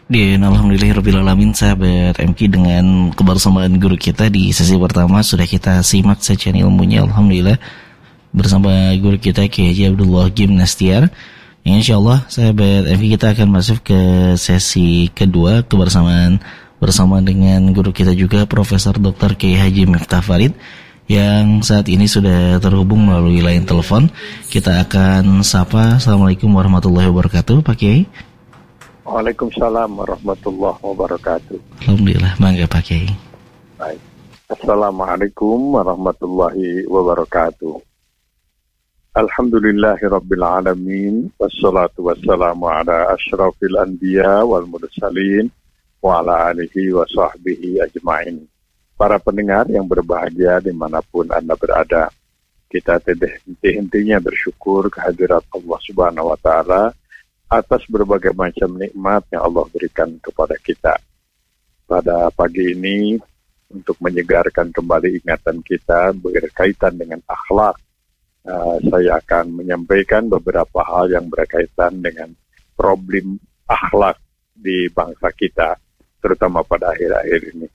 Dan alhamdulillahirrabbilalamin, sahabat MQ, dengan kebersamaan guru kita di sesi pertama sudah kita simak sajian ilmunya. Alhamdulillah bersama guru kita Kiai Haji Abdullah Gimnastiar. Insyaallah sahabat MQ, kita akan masuk ke sesi kedua kebersamaan bersama dengan guru kita juga Profesor Dr. Kiai Haji Miftah Farid yang saat ini sudah terhubung melalui line telepon. Kita akan sapa. Assalamualaikum warahmatullahi wabarakatuh, Pak Kiai. Waalaikumsalam warahmatullahi wabarakatuh. Alhamdulillah, bangga Pak Kiai. Baik. Assalamualaikum warahmatullahi wabarakatuh. Alhamdulillahirabbil alamin, wassalatu wassalamu ala asyrafil anbiya wal mursalin wa ala alihi wa sahbihi ajma'in. Para pendengar yang berbahagia dimanapun Anda berada, kita tidak henti-hentinya bersyukur kehadirat Allah Subhanahu wa Ta'ala atas berbagai macam nikmat yang Allah berikan kepada kita. Pada pagi ini, untuk menyegarkan kembali ingatan kita berkaitan dengan akhlak, saya akan menyampaikan beberapa hal yang berkaitan dengan problem akhlak di bangsa kita, terutama pada akhir-akhir ini.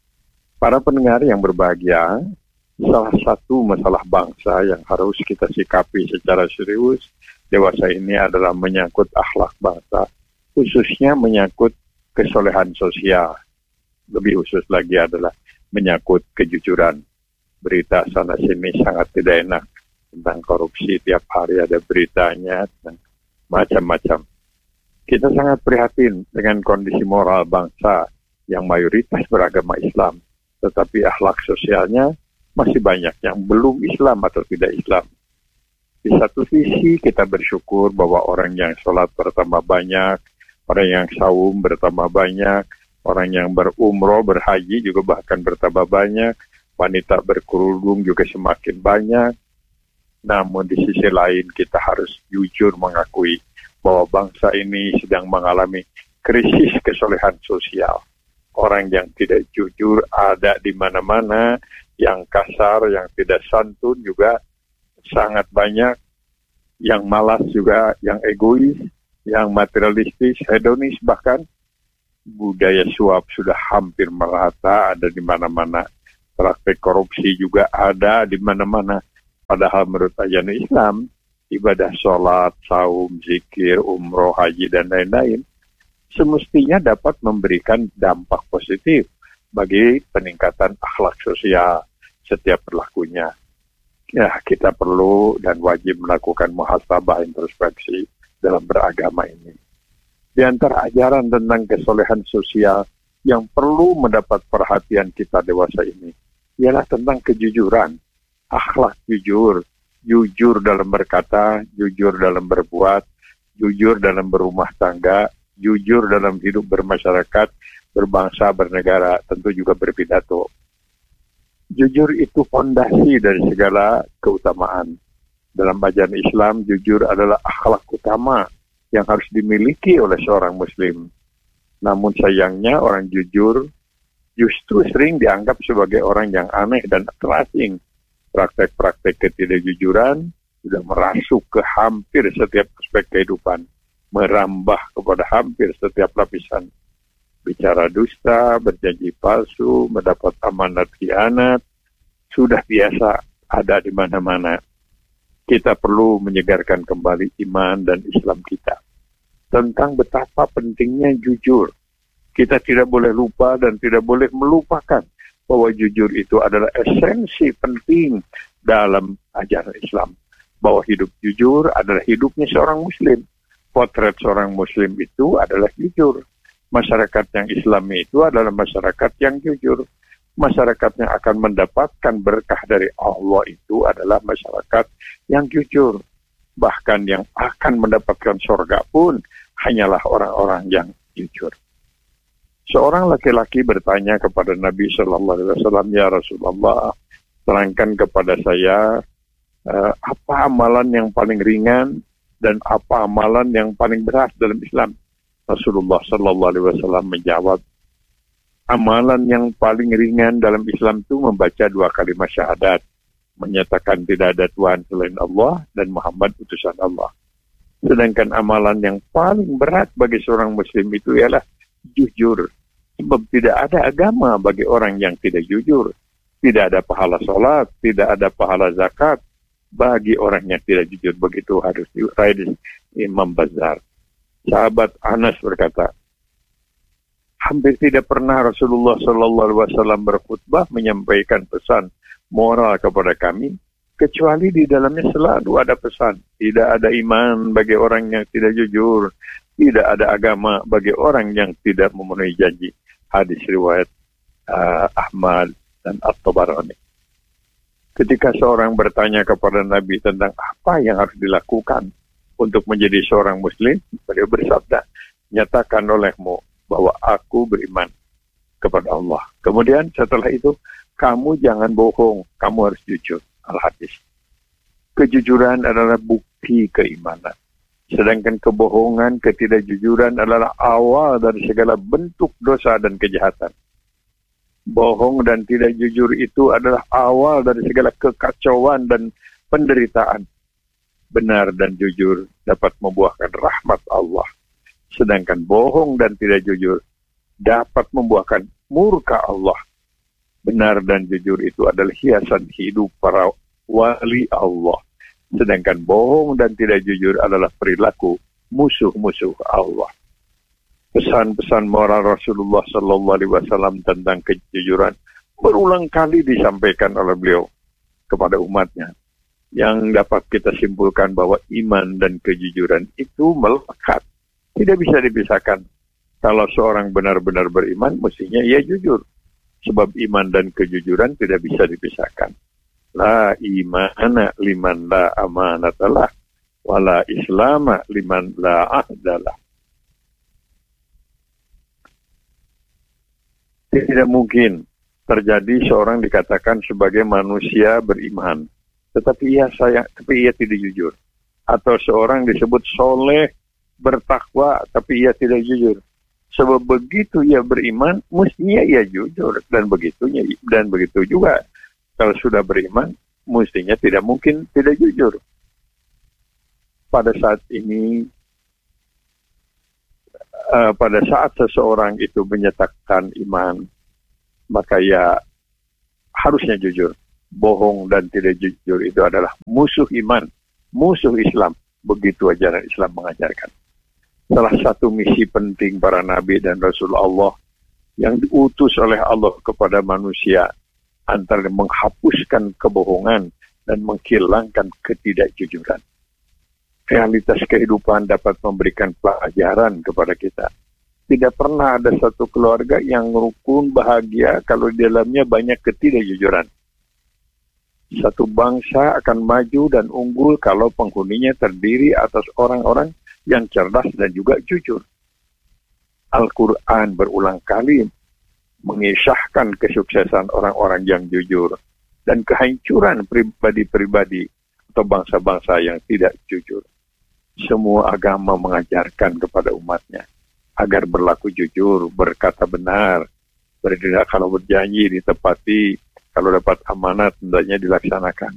Para pendengar yang berbahagia, salah satu masalah bangsa yang harus kita sikapi secara serius dewasa ini adalah menyangkut akhlak bangsa, khususnya menyangkut kesolehan sosial. Lebih khusus lagi adalah menyangkut kejujuran. Berita sana sini sangat tidak enak tentang korupsi, tiap hari ada beritanya dan macam-macam. Kita sangat prihatin dengan kondisi moral bangsa yang mayoritas beragama Islam, tetapi akhlak sosialnya masih banyak yang belum Islam atau tidak Islam. Di satu sisi kita bersyukur bahwa orang yang sholat bertambah banyak, orang yang saum bertambah banyak, orang yang berumroh, berhaji juga bahkan bertambah banyak, wanita berkerudung juga semakin banyak. Namun di sisi lain kita harus jujur mengakui bahwa bangsa ini sedang mengalami krisis kesolehan sosial. Orang yang tidak jujur ada di mana-mana, yang kasar, yang tidak santun juga sangat banyak, yang malas juga, yang egois, yang materialistis, hedonis, bahkan budaya suap sudah hampir merata, ada di mana-mana. Praktek korupsi juga ada di mana-mana. Padahal menurut ajaran Islam, ibadah sholat, saum, zikir, umroh, haji, dan lain-lain semestinya dapat memberikan dampak positif bagi peningkatan akhlak sosial setiap perilakunya. Ya, kita perlu dan wajib melakukan muhasabah introspeksi dalam beragama ini. Di antara ajaran tentang kesolehan sosial yang perlu mendapat perhatian kita dewasa ini ialah tentang kejujuran, akhlak jujur, jujur dalam berkata, jujur dalam berbuat, jujur dalam berumah tangga, jujur dalam hidup bermasyarakat, berbangsa, bernegara, tentu juga berpidato. Jujur itu fondasi dari segala keutamaan. Dalam ajaran Islam, jujur adalah akhlak utama yang harus dimiliki oleh seorang muslim. Namun sayangnya orang jujur justru sering dianggap sebagai orang yang aneh dan terasing. Praktek-praktek ketidakjujuran sudah merasuk ke hampir setiap aspek kehidupan, merambah kepada hampir setiap lapisan. Bicara dusta, berjanji palsu, mendapat amanat khianat, sudah biasa ada di mana-mana. Kita perlu menyegarkan kembali iman dan Islam kita tentang betapa pentingnya jujur. Kita tidak boleh lupa dan tidak boleh melupakan bahwa jujur itu adalah esensi penting dalam ajaran Islam. Bahwa hidup jujur adalah hidupnya seorang muslim. Potret seorang muslim itu adalah jujur. Masyarakat yang Islami itu adalah masyarakat yang jujur. Masyarakat yang akan mendapatkan berkah dari Allah itu adalah masyarakat yang jujur. Bahkan yang akan mendapatkan surga pun hanyalah orang-orang yang jujur. Seorang laki-laki bertanya kepada Nabi Sallallahu Alaihi Wasallam, "Ya Rasulullah, terangkan kepada saya apa amalan yang paling ringan dan apa amalan yang paling berat dalam Islam?" Rasulullah Sallallahu Alaihi Wasallam menjawab, amalan yang paling ringan dalam Islam itu membaca 2 kalimat syahadat, menyatakan tidak ada Tuhan selain Allah dan Muhammad utusan Allah. Sedangkan amalan yang paling berat bagi seorang muslim itu ialah jujur. Sebab tidak ada agama bagi orang yang tidak jujur. Tidak ada pahala sholat, tidak ada pahala zakat bagi orang yang tidak jujur. Begitu harus diraih Imam Bazzar. Sahabat Anas berkata, hampir tidak pernah Rasulullah SAW berkhutbah menyampaikan pesan moral kepada kami, kecuali di dalamnya selalu ada pesan. Tidak ada iman bagi orang yang tidak jujur. Tidak ada agama bagi orang yang tidak memenuhi janji. Hadis riwayat Ahmad dan At-Tabarani. Ketika seorang bertanya kepada Nabi tentang apa yang harus dilakukan untuk menjadi seorang Muslim, beliau bersabda, nyatakan olehmu bahwa aku beriman kepada Allah. Kemudian setelah itu, kamu jangan bohong, kamu harus jujur. Al-Hadis. Kejujuran adalah bukti keimanan. Sedangkan kebohongan, ketidakjujuran adalah awal dari segala bentuk dosa dan kejahatan. Bohong dan tidak jujur itu adalah awal dari segala kekacauan dan penderitaan. Benar dan jujur dapat membuahkan rahmat Allah. Sedangkan bohong dan tidak jujur dapat membuahkan murka Allah. Benar dan jujur itu adalah hiasan hidup para wali Allah. Sedangkan bohong dan tidak jujur adalah perilaku musuh-musuh Allah. Pesan-pesan moral Rasulullah SAW tentang kejujuran berulang kali disampaikan oleh beliau kepada umatnya. Yang dapat kita simpulkan bahwa iman dan kejujuran itu melekat. Tidak bisa dipisahkan. Kalau seorang benar-benar beriman, mestinya ia jujur. Sebab iman dan kejujuran tidak bisa dipisahkan. La imana liman la amanatalah. Wala islama liman la ahdalah. Tidak mungkin terjadi seorang dikatakan sebagai manusia beriman, tetapi ia tidak jujur. Atau seorang disebut soleh, bertakwa, tapi ia tidak jujur. Sebab begitu ia beriman, mestinya ia jujur. Dan begitu juga kalau sudah beriman, mestinya tidak mungkin tidak jujur. Pada saat ini, pada saat seseorang itu menyatakan iman, maka ia harusnya jujur. Bohong dan tidak jujur itu adalah musuh iman, musuh Islam. Begitu ajaran Islam mengajarkan. Salah satu misi penting para nabi dan Rasul Allah yang diutus oleh Allah kepada manusia antara menghapuskan kebohongan dan menghilangkan ketidakjujuran. Realitas kehidupan dapat memberikan pelajaran kepada kita. Tidak pernah ada satu keluarga yang rukun bahagia kalau di dalamnya banyak ketidakjujuran. Satu bangsa akan maju dan unggul kalau penghuninya terdiri atas orang-orang yang cerdas dan juga jujur. Al-Quran berulang kali mengisahkan kesuksesan orang-orang yang jujur dan kehancuran pribadi-pribadi atau bangsa-bangsa yang tidak jujur. Semua agama mengajarkan kepada umatnya agar berlaku jujur, berkata benar, kalau berjanji ditepati, kalau dapat amanat hendaknya dilaksanakan.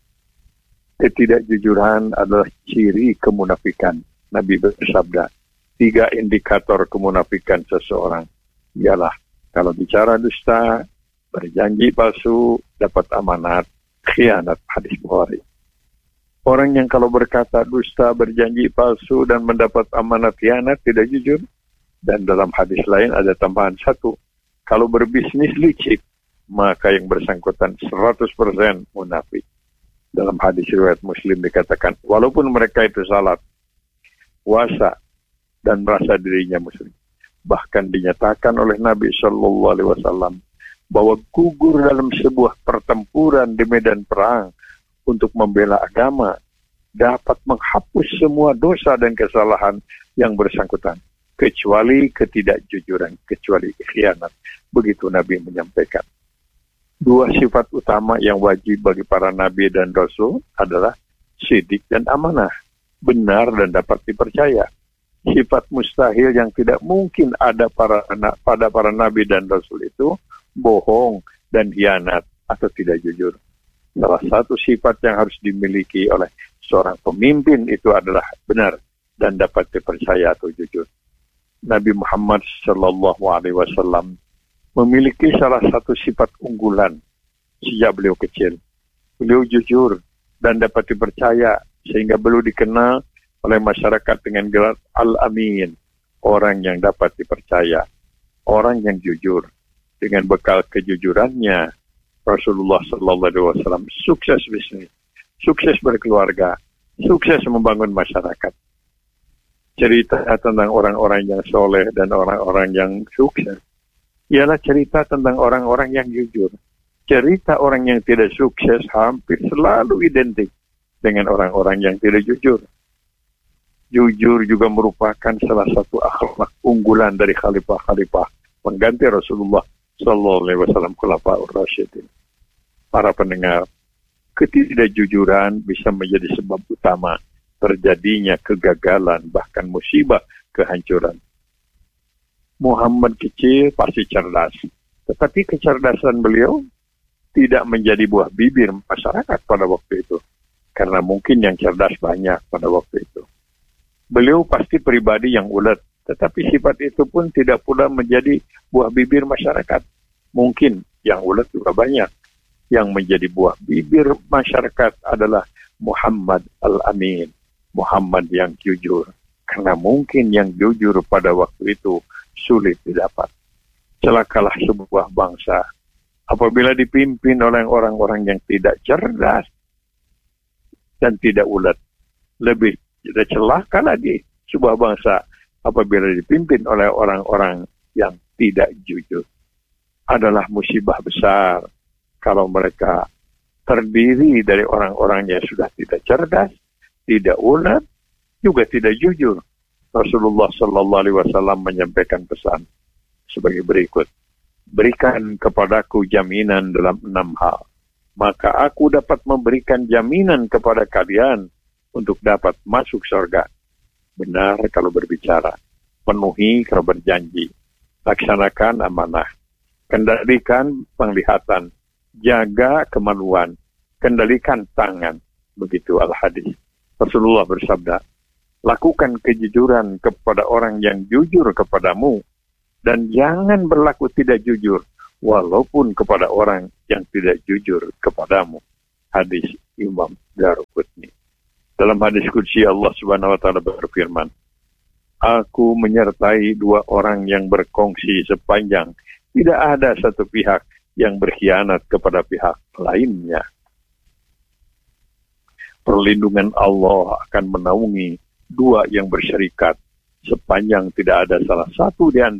Ketidakjujuran adalah ciri kemunafikan. Nabi bersabda, 3 indikator kemunafikan seseorang ialah kalau bicara dusta, berjanji palsu, dapat amanat, khianat. Hadis Bukhari. Orang yang kalau berkata dusta, berjanji palsu, dan mendapat amanat khianat, tidak jujur. Dan dalam hadis lain ada tambahan 1. Kalau berbisnis licik, maka yang bersangkutan 100% munafik. Dalam hadis riwayat Muslim dikatakan, walaupun mereka itu salat, puasa, dan merasa dirinya muslim. Bahkan dinyatakan oleh Nabi SAW bahwa gugur dalam sebuah pertempuran di medan perang untuk membela agama dapat menghapus semua dosa dan kesalahan yang bersangkutan, kecuali ketidakjujuran, kecuali khianat. Begitu Nabi menyampaikan. 2 sifat utama yang wajib bagi para nabi dan rasul adalah sidik dan amanah, benar dan dapat dipercaya. Sifat mustahil yang tidak mungkin ada pada para nabi dan rasul itu bohong dan khianat atau tidak jujur. Salah satu sifat yang harus dimiliki oleh seorang pemimpin itu adalah benar dan dapat dipercaya atau jujur. Nabi Muhammad Sallallahu Alaihi Wasallam memiliki salah satu sifat unggulan sejak beliau kecil. Beliau jujur dan dapat dipercaya sehingga beliau dikenal oleh masyarakat dengan gelar Al-Amin, orang yang dapat dipercaya, orang yang jujur. Dengan bekal kejujurannya, Rasulullah Sallallahu Alaihi Wasallam sukses bisnis, sukses berkeluarga, sukses membangun masyarakat. Cerita tentang orang-orang yang soleh dan orang-orang yang sukses ialah cerita tentang orang-orang yang jujur. Cerita orang yang tidak sukses hampir selalu identik dengan orang-orang yang tidak jujur. Jujur juga merupakan salah satu akhlak unggulan dari khalifah-khalifah pengganti Rasulullah Sallallahu Alaihi Wasallam, Khulafaur Rasyidin. Para pendengar, ketidakjujuran bisa menjadi sebab utama terjadinya kegagalan, bahkan musibah, kehancuran. Muhammad kecil pasti cerdas, tetapi kecerdasan beliau tidak menjadi buah bibir masyarakat pada waktu itu, karena mungkin yang cerdas banyak pada waktu itu. Beliau pasti pribadi yang ulet, tetapi sifat itu pun tidak pula menjadi buah bibir masyarakat. Mungkin yang ulet juga banyak. Yang menjadi buah bibir masyarakat adalah Muhammad Al-Amin, Muhammad yang jujur. Karena mungkin yang jujur pada waktu itu sulit didapat. Celakalah sebuah bangsa apabila dipimpin oleh orang-orang yang tidak cerdas dan tidak ulet. Lebih tidak celaka lagi sebuah bangsa apabila dipimpin oleh orang-orang yang tidak jujur. Adalah musibah besar kalau mereka terdiri dari orang-orang yang sudah tidak cerdas, tidak ulet, juga tidak jujur. Rasulullah Sallallahu Alaihi Wasallam menyampaikan pesan sebagai berikut. Berikan kepadaku jaminan dalam 6 hal, maka aku dapat memberikan jaminan kepada kalian untuk dapat masuk surga. Benar kalau berbicara, penuhi kalau berjanji, laksanakan amanah, kendalikan penglihatan, jaga kemaluan, kendalikan tangan. Begitu al-hadis. Rasulullah bersabda, lakukan kejujuran kepada orang yang jujur kepadamu, dan jangan berlaku tidak jujur, walaupun kepada orang yang tidak jujur kepadamu. Hadis Imam Daruqutni. Dalam hadis qudsi Allah Subhanahu wa taala berfirman, aku menyertai 2 orang yang berkongsi sepanjang tidak ada satu pihak yang berkhianat kepada pihak lainnya. Perlindungan Allah akan menaungi 2 yang bersyarikat sepanjang tidak ada salah satu di antara